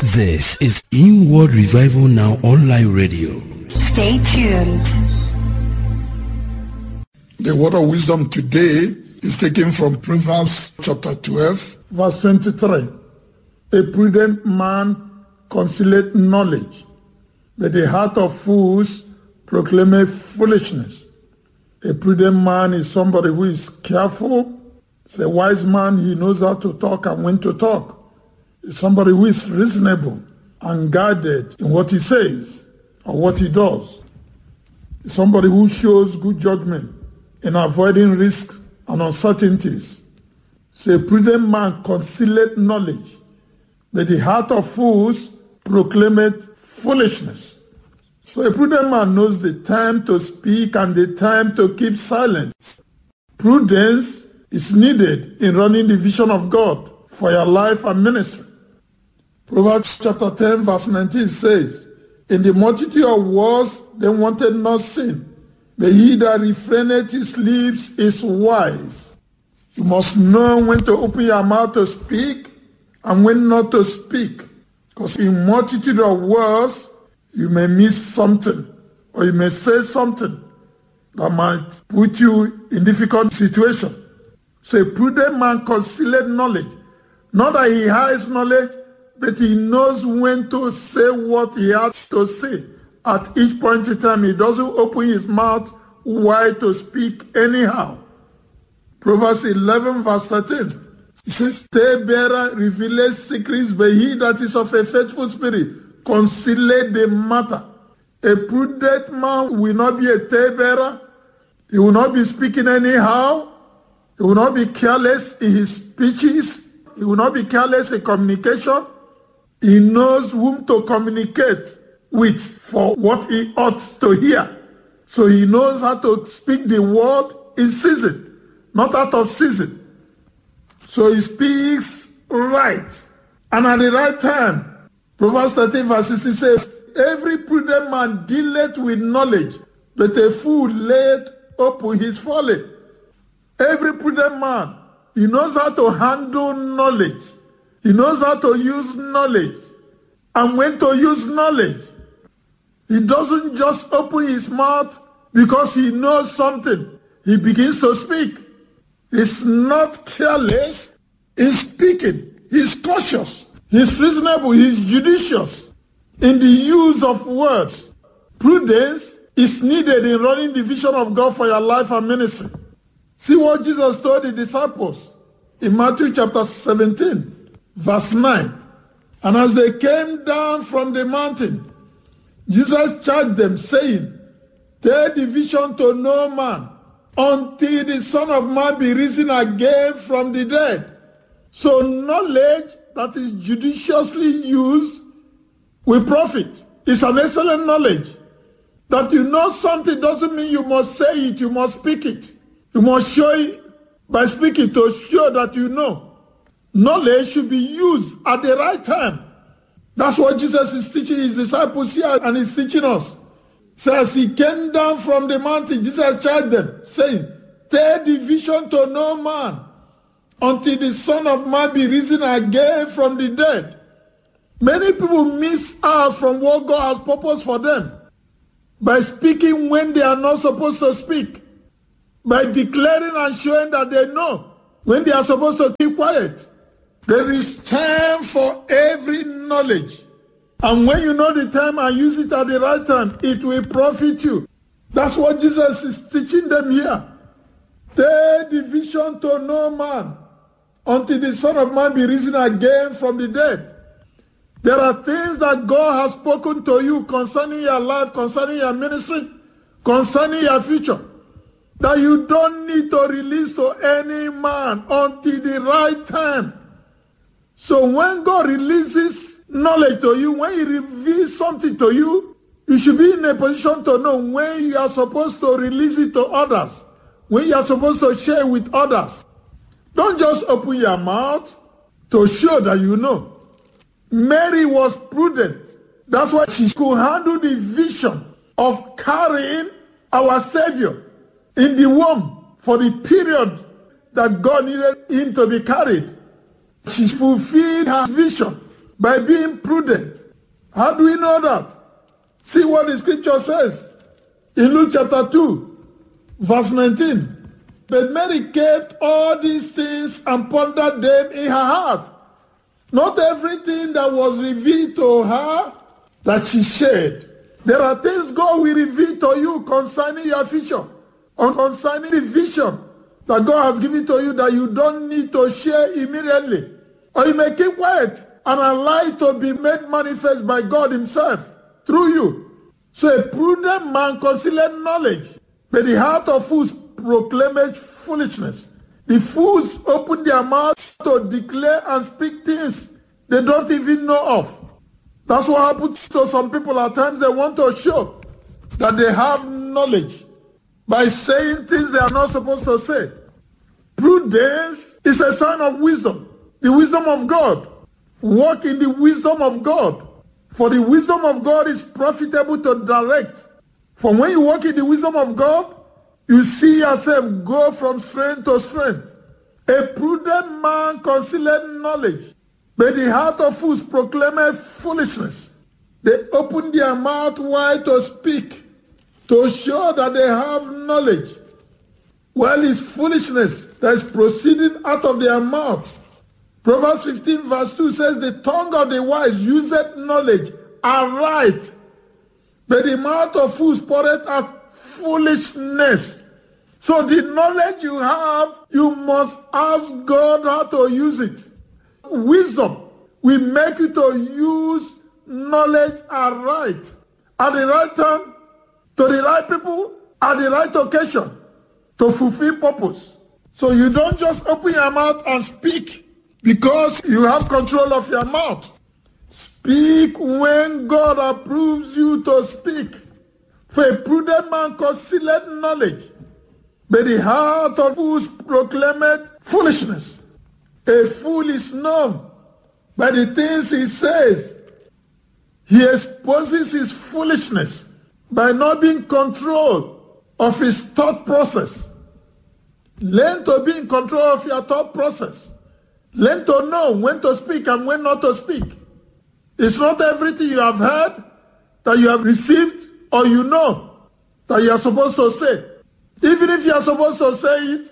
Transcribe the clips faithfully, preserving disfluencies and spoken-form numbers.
This is Inward Revival Now Online Radio. Stay tuned. The word of wisdom today is taken from Proverbs chapter twelve, verse twenty-three. A prudent man concealeth knowledge, but the heart of fools proclaimeth foolishness. A prudent man is somebody who is careful. It's a wise man. He knows how to talk and when to talk. It's somebody who is reasonable and guarded in what he says or what he does. It's somebody who shows good judgment in avoiding risks and uncertainties. So a prudent man concealeth knowledge, but the heart of fools proclaimeth foolishness. So a prudent man knows the time to speak and the time to keep silence. Prudence is needed in running the vision of God for your life and ministry. Proverbs chapter ten verse nineteen says, in the multitude of words they wanted not sin, but he that refraineth his lips is wise. You must know when to open your mouth to speak and when not to speak. Because in multitude of words, you may miss something or you may say something that might put you in difficult situation. So a prudent man concealeth knowledge. Not that he hides knowledge, but he knows when to say what he has to say. At each point in time, he doesn't open his mouth wide to speak anyhow. Proverbs eleven verse thirteen. It says, talebearer revealeth secrets, but he that is of a faithful spirit concealeth the matter. A prudent man will not be a talebearer. He will not be speaking anyhow. He will not be careless in his speeches. He will not be careless in communication. He knows whom to communicate with for what he ought to hear. So he knows how to speak the word in season, not out of season. So he speaks right and at the right time. Proverbs thirteen verse sixteen says, every prudent man dealeth with knowledge, but a fool layeth open his folly. Every prudent man, he knows how to handle knowledge. He knows how to use knowledge and when to use knowledge. He doesn't just open his mouth because he knows something. He begins to speak. He's not careless. He's speaking. He's cautious. He's reasonable. He's judicious in the use of words. Prudence is needed in running the vision of God for your life and ministry. See what Jesus told the disciples in Matthew chapter seventeen, verse nine. And as they came down from the mountain, Jesus charged them, saying, take the vision to no man until the Son of Man be risen again from the dead. So knowledge that is judiciously used will profit. It's an excellent knowledge. That you know something doesn't mean you must say it, you must speak it. You must show it by speaking to show that you know. Knowledge should be used at the right time. That's what Jesus is teaching his disciples here and he's teaching us. So as he came down from the mountain, Jesus charged them, saying, take the vision to no man until the Son of Man be risen again from the dead. Many people miss out from what God has purposed for them by speaking when they are not supposed to speak, by declaring and showing that they know when they are supposed to keep quiet. There is time for every knowledge. And when you know the time and use it at the right time, it will profit you. That's what Jesus is teaching them here. Take the vision to no man until the Son of Man be risen again from the dead. There are things that God has spoken to you concerning your life, concerning your ministry, concerning your future, that you don't need to release to any man until the right time. So when God releases knowledge to you, when he reveals something to you, you should be in a position to know when you are supposed to release it to others, when you are supposed to share with others. Don't just open your mouth to show that you know. Mary was prudent. That's why she could handle the vision of carrying our Savior in the womb for the period that God needed him to be carried. She fulfilled her vision By being prudent. How do we know that? See what the scripture says in Luke chapter two, verse nineteen. But Mary kept all these things and pondered them in her heart. Not everything that was revealed to her that she shared. There are things God will reveal to you concerning your future, or concerning the vision that God has given to you that you don't need to share immediately. Or you may keep quiet and allow it to be made manifest by God himself through you. So a prudent man concealeth knowledge, but the heart of fools proclaimeth foolishness. The fools open their mouths to declare and speak things they don't even know of. That's what happens to some people at times. They want to show that they have knowledge by saying things they are not supposed to say. Prudence is a sign of wisdom, the wisdom of God. Walk in the wisdom of God. For the wisdom of God is profitable to direct. For when you walk in the wisdom of God, you see yourself go from strength to strength. A prudent man concealeth knowledge, but the heart of fools proclaimeth foolishness. They open their mouth wide to speak, to show that they have knowledge, while it's foolishness that is proceeding out of their mouth. Proverbs fifteen verse two says, the tongue of the wise useth knowledge aright, but the mouth of fools poureth out foolishness. So the knowledge you have, you must ask God how to use it. Wisdom will make you to use knowledge aright, at the right time, to the right people, at the right occasion, to fulfill purpose. So you don't just open your mouth and speak because you have control of your mouth. Speak when God approves you to speak. For a prudent man concealeth knowledge, but the heart of fools proclaimeth foolishness. A fool is known by the things he says. He exposes his foolishness by not being control of his thought process. Learn to be in control of your thought process. Learn to know when to speak and when not to speak. It's not everything you have heard that you have received or you know that you are supposed to say. Even if you are supposed to say it,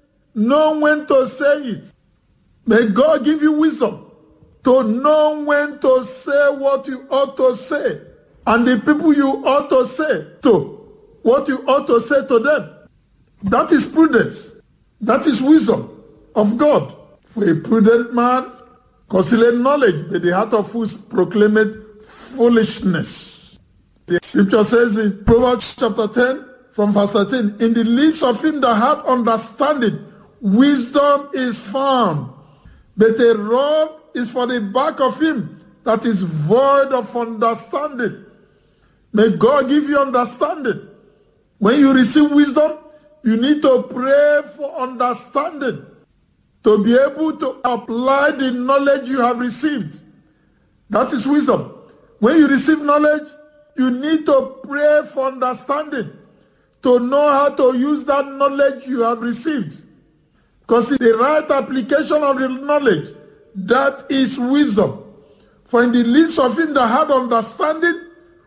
know when to say it. May God give you wisdom to know when to say what you ought to say, and the people you ought to say to, what you ought to say to them. That is prudence. That is wisdom of God. For a prudent man concealeth knowledge, but the heart of fools proclaimeth foolishness. The scripture says in Proverbs chapter ten, from verse thirteen, in the lips of him that hath understanding, wisdom is found, but a rod is for the back of him that is void of understanding. May God give you understanding. When you receive wisdom, you need to pray for understanding, to be able to apply the knowledge you have received. That is wisdom. When you receive knowledge, you need to pray for understanding, to know how to use that knowledge you have received. Because in the right application of the knowledge, that is wisdom. For in the lips of him that had understanding,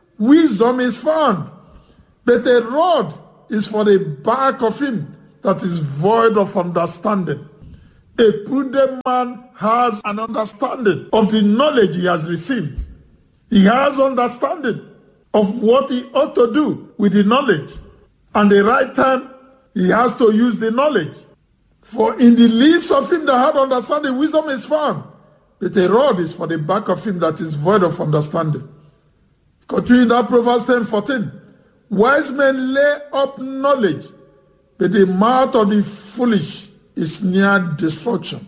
wisdom is found. But a rod is for the back of him that is void of understanding. A prudent man has an understanding of the knowledge he has received. He has understanding of what he ought to do with the knowledge. And the right time, he has to use the knowledge. For in the lips of him that had understanding, wisdom is found. But a rod is for the back of him that is void of understanding. Continuing that Proverbs ten fourteen. Wise men lay up knowledge, but the mouth of the foolish is near destruction.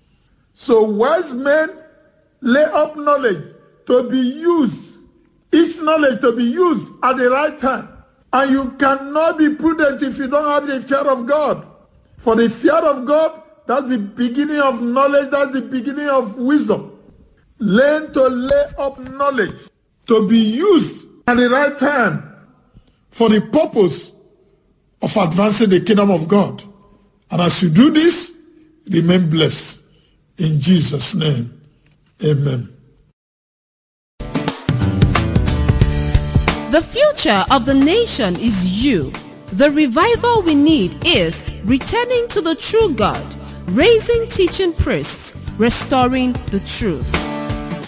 So wise men lay up knowledge to be used, each knowledge to be used at the right time. And you cannot be prudent if you don't have the fear of God. For the fear of God, that's the beginning of knowledge, that's the beginning of wisdom. Learn to lay up knowledge to be used at the right time for the purpose of advancing the kingdom of God. And as you do this, remain blessed. In Jesus' name, amen. The future of the nation is you. The revival we need is returning to the true God, raising teaching priests, restoring the truth.